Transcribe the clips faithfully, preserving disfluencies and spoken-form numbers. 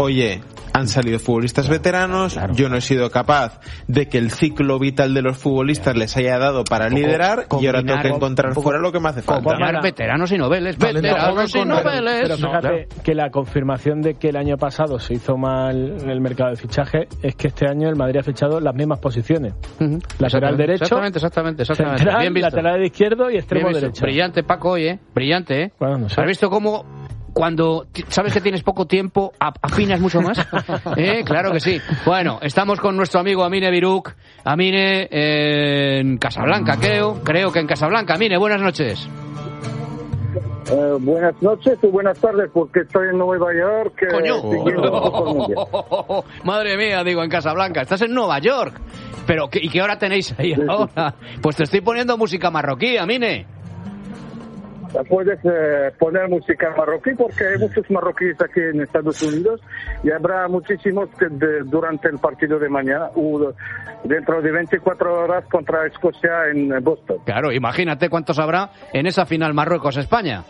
Oye, han salido futbolistas veteranos, claro. Yo no he sido capaz de que el ciclo vital de los futbolistas les haya dado para liderar y ahora tengo que encontrar fuera lo que me hace falta. Combinar veteranos y noveles, veteranos y noveles. Pero fíjate no. que la confirmación de que el año pasado se hizo mal en el mercado de fichaje es que este año el Madrid ha fichado las mismas posiciones. Uh-huh. Lateral derecho, exactamente, exactamente, exactamente. Central, bien visto. Lateral izquierdo y extremo derecho. Brillante, Paco, oye, brillante, ¿eh? Bueno, no sé. ¿Has visto cómo... Cuando sabes que tienes poco tiempo, afinas mucho más? ¿Eh? Claro que sí. Bueno, estamos con nuestro amigo Amine Biruk. Amine eh, en Casablanca, creo. Creo que en Casablanca. Amine, buenas noches. Uh, buenas noches y buenas tardes, porque estoy en Nueva York. Eh, ¡Coño! Madre mía, digo, en Casablanca. Estás en Nueva York. Pero, ¿y qué hora tenéis ahí sí, ahora? Sí. Pues te estoy poniendo música marroquí, Amine. Puedes eh, poner música marroquí porque hay muchos marroquíes aquí en Estados Unidos y habrá muchísimos que de, durante el partido de mañana o dentro de veinticuatro horas contra Escocia en Boston. Claro, imagínate cuántos habrá en esa final Marruecos-España.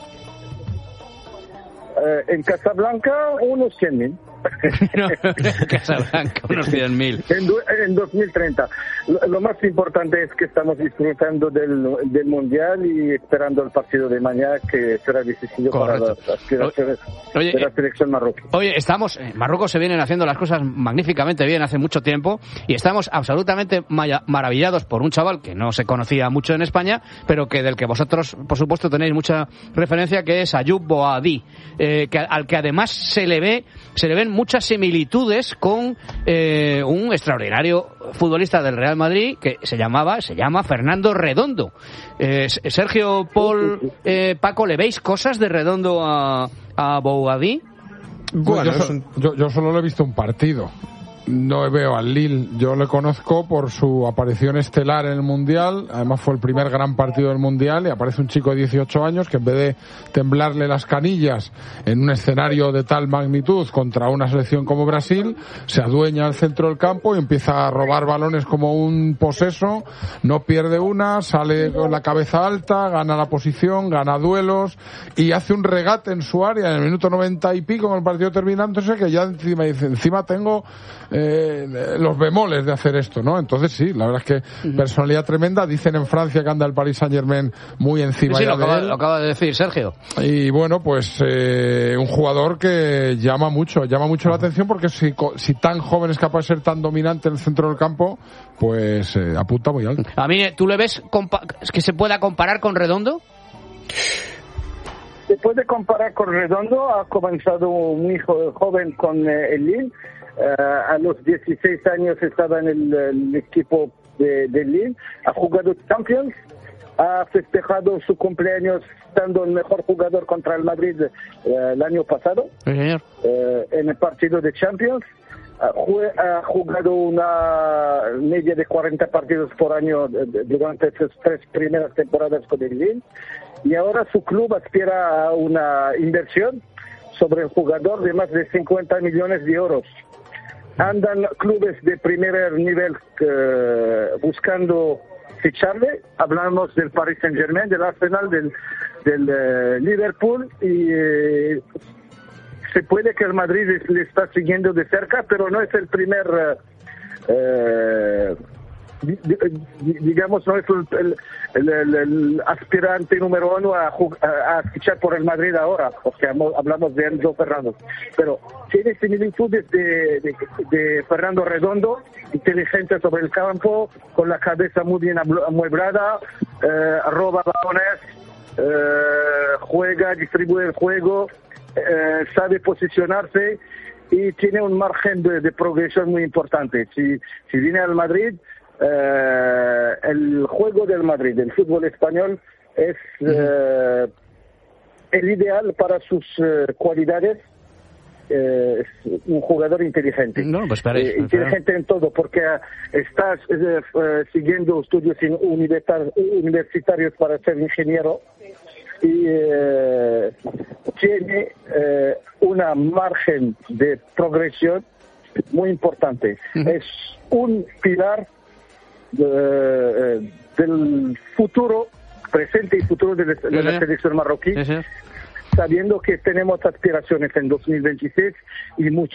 Eh, en Casablanca unos cien mil. No, en Casablanca unos cien mil. En, en dos mil treinta. Lo, lo más importante es que estamos disfrutando del, del Mundial y esperando el partido de mañana, que será decisivo para las aspiraciones oye, de la selección marroquí. Oye, estamos, en Marruecos se vienen haciendo las cosas magníficamente bien hace mucho tiempo y estamos absolutamente maravillados por un chaval que no se conocía mucho en España, pero que del que vosotros, por supuesto, tenéis mucha referencia, que es Ayoub Boadi, eh, que, al que además se le ve, se le ven muchas similitudes con eh, un extraordinario futbolista del Real Madrid que se llamaba, se llama Fernando Redondo. Eh, Sergio, Paul, eh, Paco, ¿le veis cosas de Redondo a, a Boadi? Bueno, yo, so, yo, yo solo le he visto un partido. No veo al Lille. Yo le conozco por su aparición estelar en el Mundial. Además fue el primer gran partido del Mundial y aparece un chico de dieciocho años que en vez de temblarle las canillas en un escenario de tal magnitud contra una selección como Brasil, se adueña al centro del campo y empieza a robar balones como un poseso. No pierde una, sale con la cabeza alta, gana la posición, gana duelos y hace un regate en su área en el minuto noventa y pico con el partido terminándose, que ya encima dice, encima tengo Eh, los bemoles de hacer esto, ¿no? Entonces sí, la verdad es que uh-huh. personalidad tremenda. Dicen en Francia que anda el Paris Saint-Germain muy encima. Sí, sí, ya lo, de acaba, él. lo acaba de decir Sergio. Y bueno, pues eh, un jugador que llama mucho, llama mucho uh-huh. la atención, porque si, si tan joven es capaz de ser tan dominante en el centro del campo, pues eh, apunta muy alto. A mí, ¿tú le ves compa- que se pueda comparar con Redondo? Se puede comparar con Redondo. Ha comenzado muy joven con eh, el Lille. Uh, a los dieciséis años estaba en el, el equipo de, de Lille, ha jugado Champions, ha festejado su cumpleaños estando el mejor jugador contra el Madrid uh, el año pasado, sí, señor. Uh, en el partido de Champions. Uh, jue, ha jugado una media de cuarenta partidos por año durante sus tres primeras temporadas con el Lille, y ahora su club aspira a una inversión sobre el jugador de más de cincuenta millones de euros. Andan clubes de primer nivel eh, buscando ficharle. Hablamos del Paris Saint-Germain, del Arsenal, del, del eh, Liverpool, y eh, se puede que el Madrid le está siguiendo de cerca, pero no es el primer, eh, digamos, no es el, el, el, el aspirante número uno a, a, a fichar por el Madrid ahora, porque hablamos de Enzo Ferrando, pero tiene similitudes de, de, de Fernando Redondo, inteligente sobre el campo, con la cabeza muy bien amueblada, eh, roba balones, eh, juega, distribuye el juego, eh, sabe posicionarse y tiene un margen de, de progresión muy importante. Si, si viene al Madrid, eh, el juego del Madrid, el fútbol español, es eh, el ideal para sus eh, cualidades. Eh, es un jugador inteligente. No, pues parece, eh, inteligente claro. En todo, porque está eh, eh, siguiendo estudios universitar- universitarios para ser ingeniero y eh, tiene eh, una margen de progresión muy importante. Uh-huh. Es un pilar de, del futuro, presente y futuro de la, de la selección marroquí. Sí, sí. sabiendo que tenemos aspiraciones en dos mil veintiséis y mucho